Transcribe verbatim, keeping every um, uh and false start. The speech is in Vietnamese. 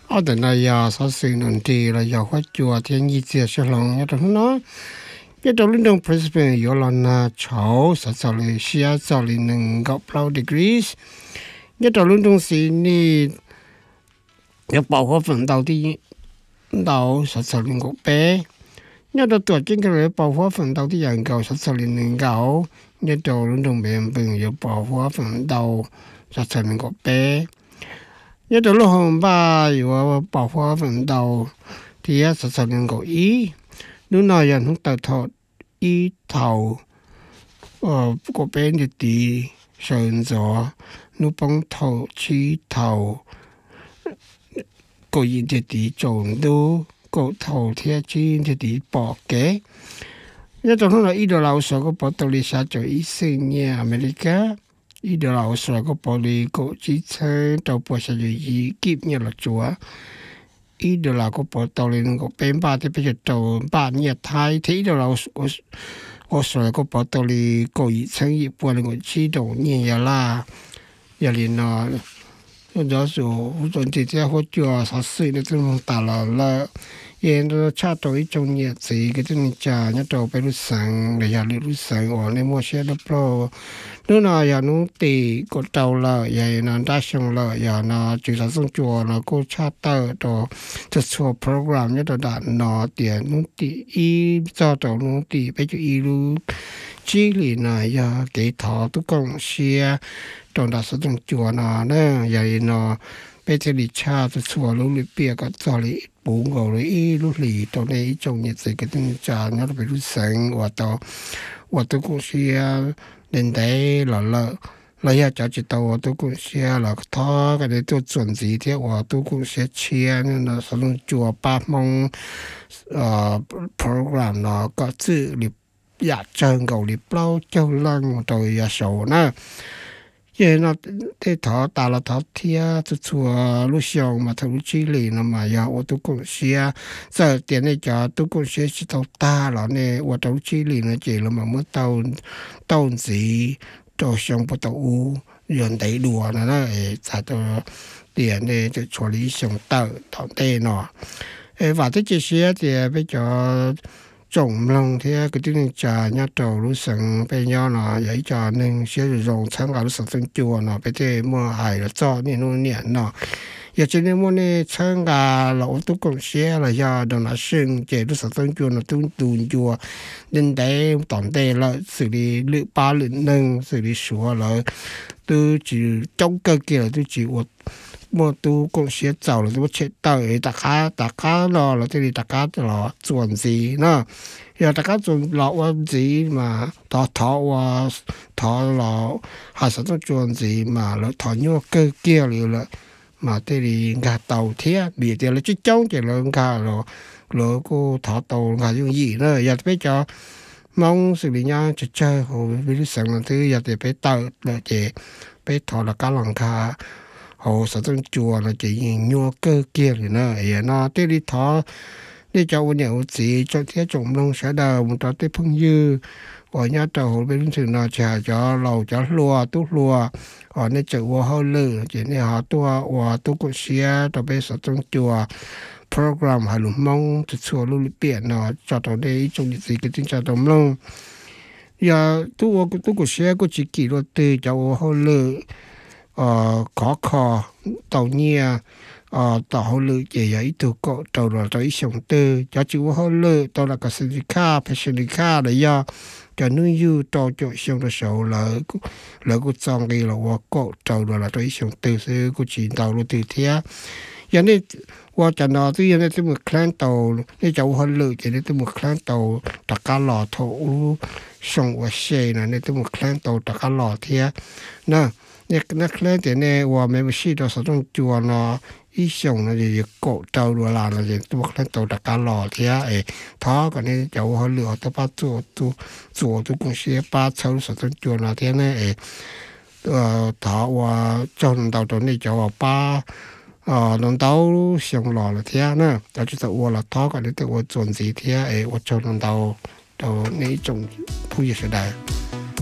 ở đây là giờ sau sự nổi đi là giờ phát chùa thiên nhiên chia sẻ lòng nhất đó nó nhất đó lúc đông Brisbane có lần là cháu sẽ cho lại xia cho lại nâng góc bao degrees nhất đó lúc đông Sydney有爆火份到啲到十四年個啤，一到ตัวจริงก็เลย爆火份到啲人夠十四年零九，一到倫敦邊邊有爆火份到十四年個啤，一到六號巴有爆火份到第一十四年個一，lúc nào人không tự thọ ý thầu ờ個啤就地上咗，lúc幫頭起頭。個現隻地做到個頭貼錢隻地薄嘅，一到可能依度樓上個波到你實在一四年America，依度樓上個波你個支撐到波實在二幾年落咗，依度樓個波到你個邊巴啲比較到八年太，睇依度樓我我上個波到你個二千一半你個知道年呀啦，一年啊。有時候我總之只好做十歲的這種大佬了，也都差到一種日子，個這種家一到被路上，你也你路上我你莫寫得不，你那也弄地個到了，也那大上了，也那就是種做那個差到到就做 program 一到大那點弄地一找到弄地，比如一路。chỉ lý là ya cái thọ tu công xia trong đó sử dụng chùa nó nè vậy nó bây giờ đi cha tu chùa lúc đi bia cái cho lý bốn ngầu lý lúc lý trong đây trong nhiệt gì cái tiếng cha nó bị lúc sáng và to và tu công xia đến đây là là là ya cho chỉ tàu tu công xia là thọ cái đấy tu chuẩn gì thế và tu công xia chia nên là sử dụng chùa ba mong program nó có chữ lý dạ chân cầu liệp lâu châu lăng rồi dạ sổ nè vậy nó thế thọ ta là thọ thia tu chùa lúc xong mà thằng lúc chi lì nó mà giờ ô tô cũng xia giờ tiền này cho tôi cũng xia chỉ tàu ta là nè ô tô chi lì nó chỉ là mà mới tàu tàu gì cho xong bắt tàu u dọn đầy đùa nó đó tại tôi tiền này cho处理xong tàu thằng tê nó và thế chỉ xia thì bây giờ trồng lòng thì cái tiếng trà nhát đầu lúc sáng bây giờ nó vậy trà nên sẽ dùng sáng cả lúc sáng chùa nó bây giờ mua hải là cho nên nó nhẹ nó giờ cho nên mua này sáng cả là ô tô công xe là do đó là sinh chỉ lúc sáng chùa nó tung tuôn chùa nên đấy toàn đây là xử lý lựa ba lựa nâng xử lý số là tôi chỉ trong cơ kia tôi chỉ một mua tu công xe giàu là tôi chết tới tất cả tất cả lo là thế thì tất cả là chuẩn gì nữa giờ tất cả chuẩn là chuẩn gì mà thọ thọ và thọ là hay là nó chuẩn gì mà nó thọ nhiều cơ kia là mà thế thì ngã tàu thế bị thế là chỉ trong chỉ là ngã rồi rồi cô thọ tàu ngã những gì nữa giờ bây giờ mong xử lý nhau chơi chơi hồi bây giờ là thứ giờ thì phải tàu là chỉ phải thọ là cá lòng cá hồ sản xuất chùa là chỉ nhiều cơ kia thì nó ấy nó tới đi thọ đi cho quân nhiều gì cho thế trồng nông sẽ đầu một trò tới phong dư ở nhà tàu bên trường nó trả cho lầu cho lúa tú lúa ở nơi chợ hoa hậu lử chỉ này họ tua và tú cũng xia cho bên sản xuất chùa program hay lùm mong từ chùa lưu biển nó cho tàu đây trong gì cái tiếng cho trồng nông giờ tú tú cũng xia cũng chỉ kỹ luật từ cho hoa hậu lử ờ có kho tàu nhia ờ tàu hậu lự chỉ ấy từ cổ tàu rồi tới sông tư cho chú hậu lự tàu là cái sinh ca sinh ca là do cho nuôi du tàu cho sông là sầu lỡ lỡ của trong đây là qua cổ tàu rồi là tới sông tư sư của chỉ tàu luôn từ thế giờ này qua cho nó tuy nhiên tới một clan tàu này cháu hậu lự chỉ tới một clan tàu tất cả lò thổ sông và xe này tới một clan tàu tất cả lò thế nè nè nè cái này nè và mình sử dụng sử dụng chùa nó ý xong nó thì cổ trâu đùa là nó thì tôi bắt đầu đặt cá lò thì ấy thó cái này cháu họ lựa tôi bắt chùa tôi chùa tôi cũng sẽ bắt cháu sử dụng chùa nó thế này ấy thó và trong đầu tôi này cháu ba đồng tàu xong lò là thế nè cháu chỉ tự là thó cái này tự chuẩn gì thế ấy và trong đầu đầu này trongผู้ใหญ่เสด็จ